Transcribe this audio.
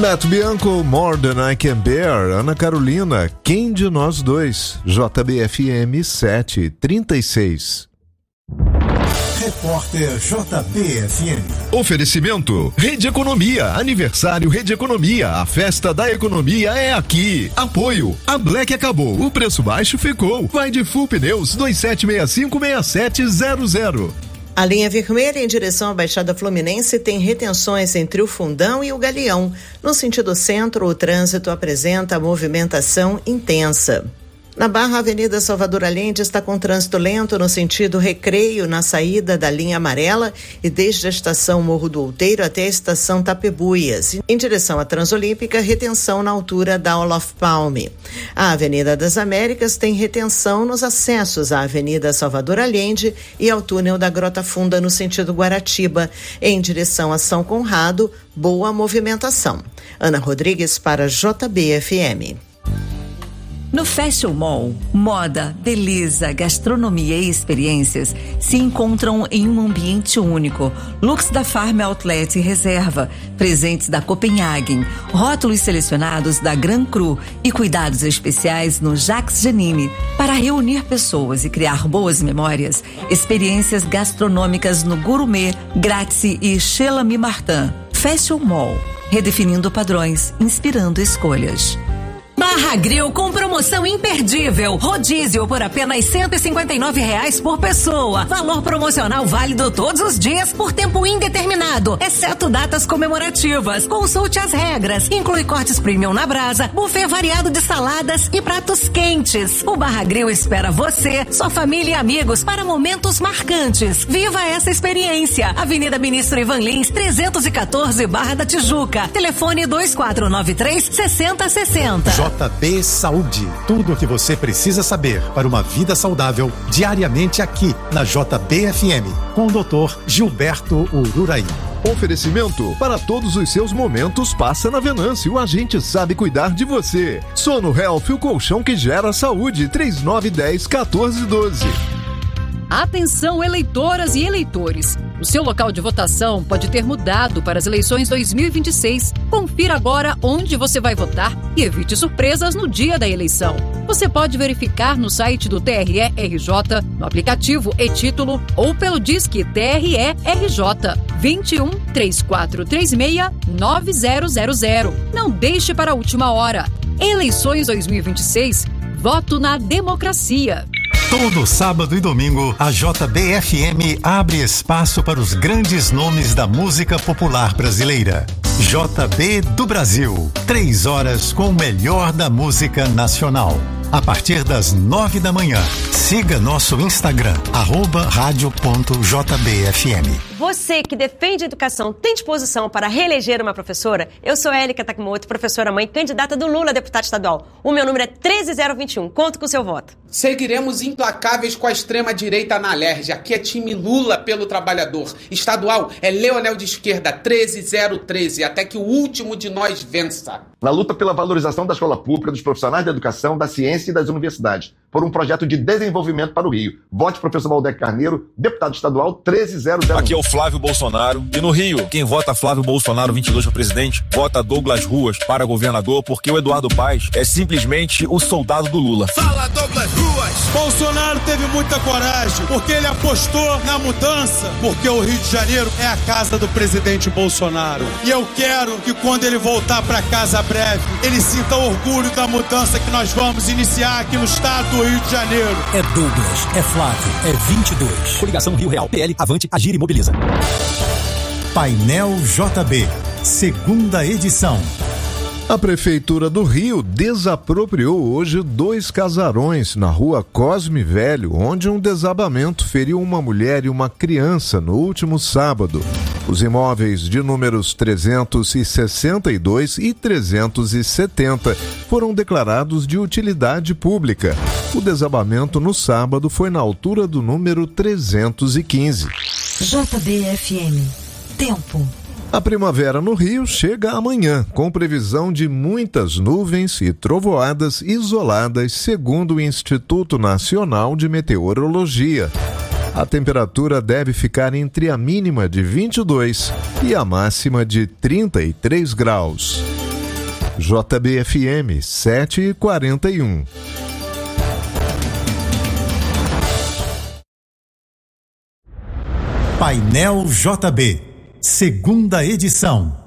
Neto Bianco, More Than I Can Bear. Ana Carolina, Quem de Nós Dois? JBFM 736. Repórter JBFM. Oferecimento Rede Economia, aniversário Rede Economia, a festa da economia é aqui. Apoio, a Black acabou, o preço baixo ficou. Vai de Full Pneus 27656700. A linha vermelha em direção à Baixada Fluminense tem retenções entre o Fundão e o Galeão. No sentido centro, o trânsito apresenta movimentação intensa. Na Barra, a Avenida Salvador Allende está com trânsito lento no sentido Recreio, na saída da linha amarela e desde a estação Morro do Outeiro até a estação Tapebuias. Em direção à Transolímpica, retenção na altura da Olof Palme. A Avenida das Américas tem retenção nos acessos à Avenida Salvador Allende e ao túnel da Grota Funda no sentido Guaratiba. Em direção a São Conrado, boa movimentação. Ana Rodrigues para JBFM. No Fashion Mall, moda, beleza, gastronomia e experiências se encontram em um ambiente único. Looks da Farm Outlet e Reserva, presentes da Copenhagen, rótulos selecionados da Gran Cru e cuidados especiais no Jacques Janine. Para reunir pessoas e criar boas memórias, experiências gastronômicas no Gourmet, Grazie e Chez L'Ami Martin. Fashion Mall, redefinindo padrões, inspirando escolhas. Barra Grill com promoção imperdível. Rodízio por apenas R$159 por pessoa. Valor promocional válido todos os dias por tempo indeterminado, exceto datas comemorativas. Consulte as regras. Inclui cortes premium na brasa, buffet variado de saladas e pratos quentes. O Barra Grill espera você, sua família e amigos para momentos marcantes. Viva essa experiência. Avenida Ministro Ivan Lins, 314, Barra da Tijuca. Telefone 2493-6060. JB Saúde. Tudo o que você precisa saber para uma vida saudável diariamente aqui na JBFM com o Dr. Gilberto Ururaí. Oferecimento para todos os seus momentos passa na Venâncio, a gente sabe cuidar de você. Sono Health, o colchão que gera saúde, 3910-1412. Atenção, eleitoras e eleitores. O seu local de votação pode ter mudado para as eleições 2026. Confira agora onde você vai votar e evite surpresas no dia da eleição. Você pode verificar no site do TRE-RJ, no aplicativo e-Título ou pelo Disque TRE-RJ 21 3436 9000. Não deixe para a última hora. Eleições 2026. Voto na democracia. Todo sábado e domingo, a JBFM abre espaço para os grandes nomes da música popular brasileira. JB do Brasil, 3 horas com o melhor da música nacional. A partir das 9 da manhã, siga nosso Instagram, @radio.jbfm. Você que defende a educação tem disposição para reeleger uma professora? Eu sou Élica Takimoto, professora mãe, candidata do Lula a deputada estadual. O meu número é 13021. Conto com o seu voto. Seguiremos implacáveis com a extrema-direita na Alerj. Aqui é time Lula pelo trabalhador. Estadual é Leonel de esquerda, 13013, até que o último de nós vença. Na luta pela valorização da escola pública, dos profissionais da educação, da ciência e das universidades, por um projeto de desenvolvimento para o Rio. Vote professor Valdec Carneiro, deputado estadual 13001. Aqui é o Flávio Bolsonaro. E no Rio, quem vota Flávio Bolsonaro 22 para presidente, vota Douglas Ruas para governador, porque o Eduardo Paes é simplesmente o soldado do Lula. Fala, Douglas Ruas! Bolsonaro teve muita coragem, porque ele apostou na mudança, porque o Rio de Janeiro é a casa do presidente Bolsonaro. E eu quero que quando ele voltar para casa breve, ele sinta orgulho da mudança que nós vamos iniciar aqui no estado do Rio de Janeiro. É Douglas, é Flávio, é 22. Coligação Rio Real, PL, Avante, Agir e Mobiliza. Painel JB, segunda edição. A Prefeitura do Rio desapropriou hoje 2 casarões na rua Cosme Velho, onde um desabamento feriu uma mulher e uma criança no último sábado. Os imóveis de números 362 e 370 foram declarados de utilidade pública. O desabamento no sábado foi na altura do número 315. JBFM. Tempo. A primavera no Rio chega amanhã, com previsão de muitas nuvens e trovoadas isoladas, segundo o Instituto Nacional de Meteorologia. A temperatura deve ficar entre a mínima de 22 e a máxima de 33 graus. JBFM 7h41. Painel JB, segunda edição.